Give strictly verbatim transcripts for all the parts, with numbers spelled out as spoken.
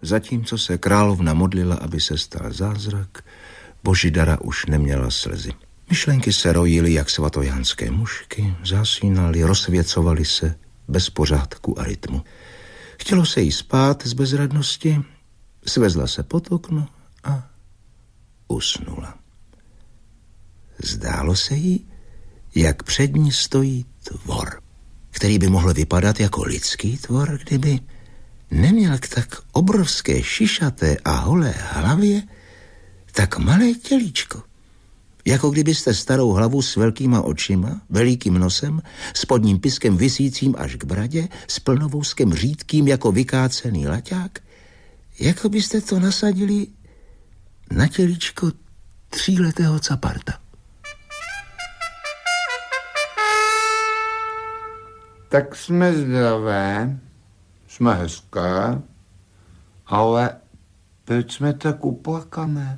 Zatímco se královna modlila, aby se stal zázrak, Božidara už neměla slzy. Myšlenky se rojily jak svatojanské mušky, zasínaly, rozsvěcovaly se bez pořádku a rytmu. Chtělo se jí spát z bezradnosti, svezla se pod okno a usnula. Zdálo se jí, jak před ní stojí tvor, který by mohl vypadat jako lidský tvor, kdyby neměl k tak obrovské šišaté a holé hlavě tak malé tělíčko. Jako kdybyste starou hlavu s velkýma očima, velikým nosem, spodním piskem visícím až k bradě, s plnovouskem řídkým jako vykácený laťák, jako byste to nasadili na tělíčko tříletého caparta. Tak jsme zdravé, jsme hezké, ale proč jsme tak uplakané?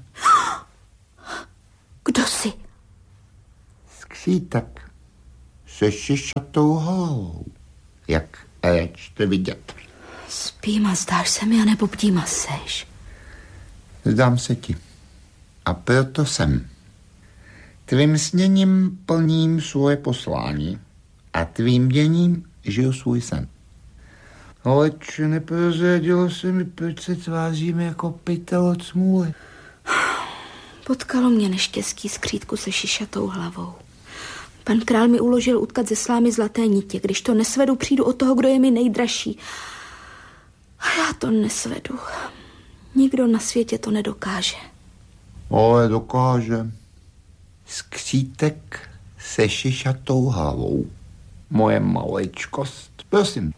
Kdo jsi? Skřítek se šišatou hlavou, jak léčte vidět. Spím a zdáš se mi, anebo bdím a seš? Zdám se ti. A proto jsem. Tvým sněním plním svoje poslání a tvým děním žiju svůj sen. Aleč neprozradilo se mi, proč se tváříme jako pytel od smůly. Potkalo mě neštěstí skřítku se šišatou hlavou. Pan král mi uložil utkat ze slámy zlaté nitě. Když to nesvedu, přijdu o toho, kdo je mi nejdražší. A já to nesvedu. Nikdo na světě to nedokáže. Ale dokáže. Skřítek se šišatou hlavou. Moje maličkost. Prosím.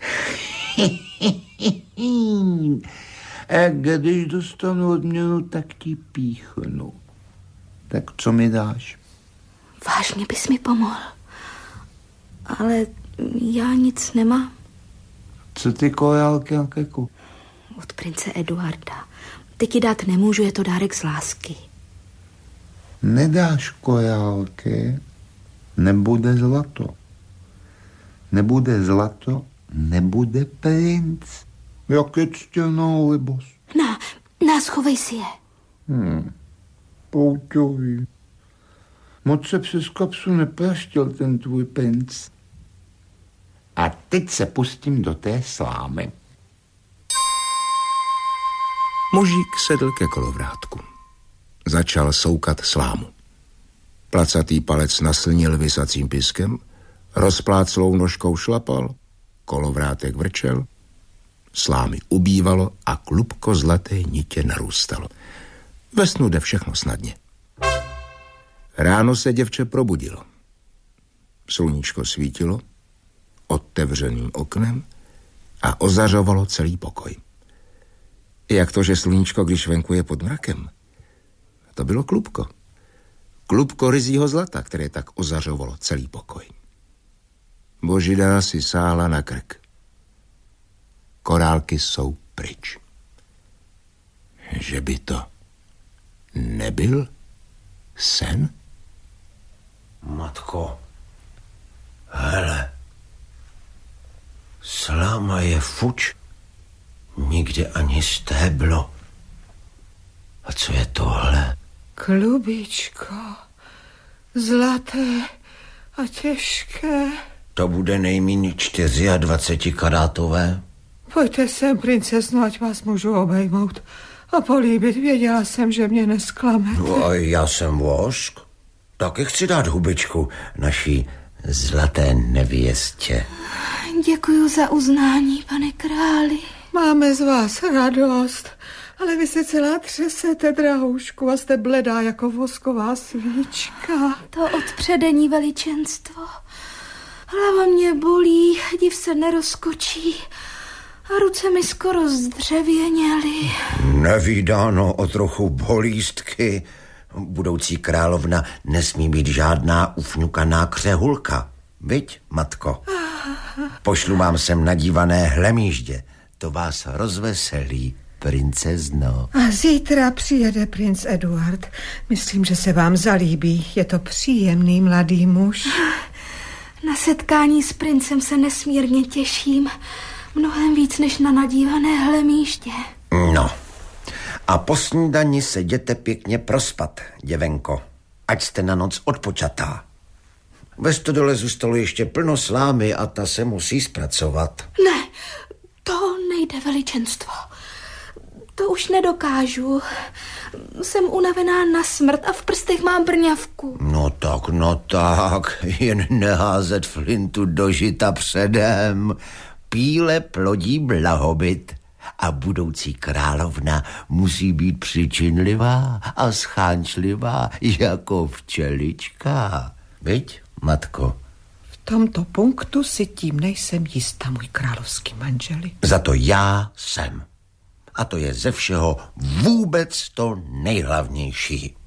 A když dostanu odměnu, tak ti píchnu. Tak co mi dáš? Vážně bys mi pomohl. Ale já nic nemám. Co ty korálky a keku? Od prince Eduarda. Ty ti dát nemůžu, je to dárek z lásky. Nedáš korálky, nebude zlato. Nebude zlato, nebude princ. Jak je ctěnou libost. Na, na, schovej si je. Hmm, pouťový. Moc se přes kapsu nepraštil ten tvůj princ. A teď se pustím do té slámy. Mužík sedl ke kolovrátku. Začal soukat slámu. Placatý palec naslnil visacím piskem, rozpláclou nožkou šlapal, kolovrátek vrčel, slámy ubývalo a klubko zlaté nitě narůstalo. Ve snu jde všechno snadně. Ráno se děvče probudilo. Sluníčko svítilo otevřeným oknem a ozařovalo celý pokoj. Jak to, že sluníčko, když venku je pod mrakem? To bylo klubko. Klubko ryzího zlata, které tak ozařovalo celý pokoj. Božidara si sáhla na krk. Korálky jsou pryč. Že by to nebyl sen? Matko, hele, sláma je fuč, nikde ani stéblo. A co je tohle? Klubičko, zlaté a těžké. To bude nejméně dvacet karátové. Pojďte sem, princezno, ať vás můžu obejmout a políbit. Věděla jsem, že mě nesklamete. No a já jsem vosk. Taky chci dát hubičku naší zlaté nevěstě. Děkuju za uznání, pane králi. Máme z vás radost, ale vy se celá třesete, drahoušku, a jste bledá jako vosková svíčka. To odpředení veličenstvo. Hlava mě bolí, div se nerozkočí a ruce mi skoro zdřevěněly. Nevídáno o trochu bolístky. Budoucí královna nesmí být žádná ufňukaná křehulka. Viď, matko? Pošlu vám sem nadívané hlemíždě. To vás rozveselí, princezno. A zítra přijede princ Eduard. Myslím, že se vám zalíbí. Je to příjemný mladý muž. Na setkání s princem se nesmírně těším. Mnohem víc než na nadívané hlemíště. No. A po snídani se jděte pěkně prospat, děvenko. Ať jste na noc odpočatá. Ve stodole zůstalo ještě plno slámy a ta se musí zpracovat. Ne, to nejde, veličenstvo. To už nedokážu. Jsem unavená na smrt a v prstech mám brňavku. No tak, no tak, jen neházet flintu do žita předem. Píle plodí blahobyt a budoucí královna musí být přičinlivá a schánčlivá jako včelička. Viď, matko? V tomto punktu si tím nejsem jistá, můj královský manželi. Za to já jsem. A to je ze všeho vůbec to nejhlavnější.